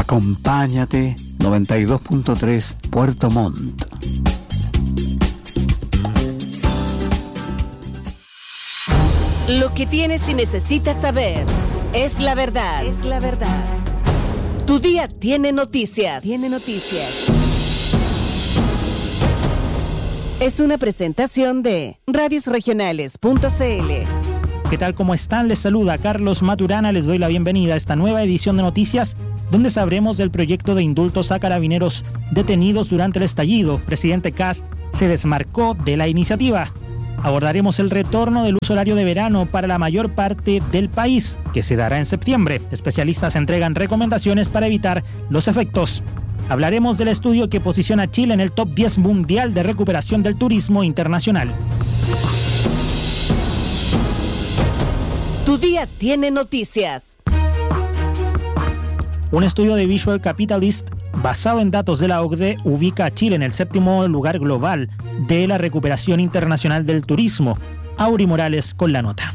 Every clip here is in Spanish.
Acompáñate 92.3 Puerto Montt. Lo que tienes y necesitas saber es la verdad. Es la verdad. Tu día tiene noticias. Tiene noticias. Es una presentación de radiosregionales.cl. ¿Qué tal? ¿Cómo están? Les saluda Carlos Maturana. Les doy la bienvenida a esta nueva edición de noticias, donde sabremos del proyecto de indultos a carabineros detenidos durante el estallido. Presidente Kast se desmarcó de la iniciativa. Abordaremos el retorno del uso horario de verano para la mayor parte del país, que se dará en septiembre. Especialistas entregan recomendaciones para evitar los efectos. Hablaremos del estudio que posiciona a Chile en el top 10 mundial de recuperación del turismo internacional. Tu día tiene noticias. Un estudio de Visual Capitalist basado en datos de la OCDE ubica a Chile en el 7º lugar global de la recuperación internacional del turismo. Auri Morales con la nota.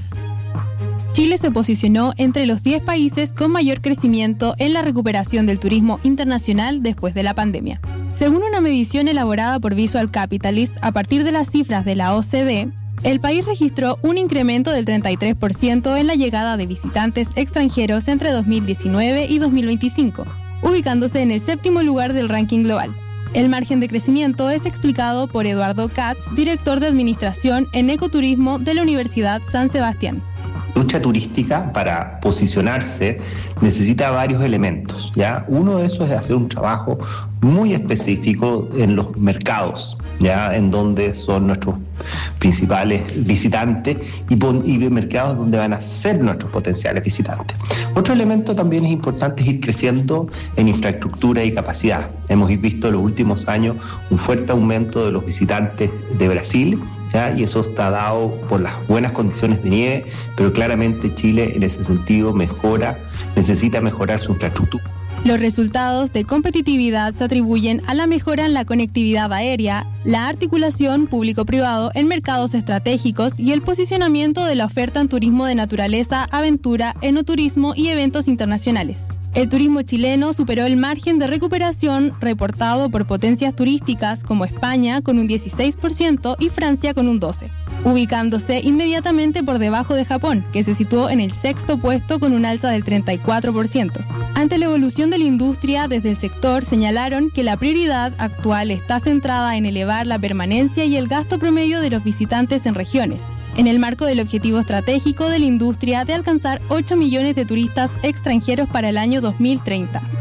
Chile se posicionó entre los 10 países con mayor crecimiento en la recuperación del turismo internacional después de la pandemia. Según una medición elaborada por Visual Capitalist a partir de las cifras de la OCDE, el país registró un incremento del 33% en la llegada de visitantes extranjeros entre 2019 y 2025, ubicándose en el 7º lugar del ranking global. El margen de crecimiento es explicado por Eduardo Katz, director de Administración en Ecoturismo de la Universidad San Sebastián. La industria turística, para posicionarse, necesita varios elementos, ¿ya? Uno de esos es hacer un trabajo muy específico en los mercados, ¿ya? En donde son nuestros principales visitantes y mercados donde van a ser nuestros potenciales visitantes. Otro elemento también es importante, es ir creciendo en infraestructura y capacidad. Hemos visto en los últimos años un fuerte aumento de los visitantes de Brasil, ¿ya? Y eso está dado por las buenas condiciones de nieve, pero claramente Chile en ese sentido necesita mejorar su infraestructura. Los resultados de competitividad se atribuyen a la mejora en la conectividad aérea, la articulación público-privado en mercados estratégicos y el posicionamiento de la oferta en turismo de naturaleza, aventura, enoturismo y eventos internacionales. El turismo chileno superó el margen de recuperación reportado por potencias turísticas como España con un 16% y Francia con un 12%, ubicándose inmediatamente por debajo de Japón, que se situó en el 6º puesto con un alza del 34%. Ante la evolución de la industria, desde el sector señalaron que la prioridad actual está centrada en elevar la permanencia y el gasto promedio de los visitantes en regiones, en el marco del objetivo estratégico de la industria de alcanzar 8 millones de turistas extranjeros para el año 2030.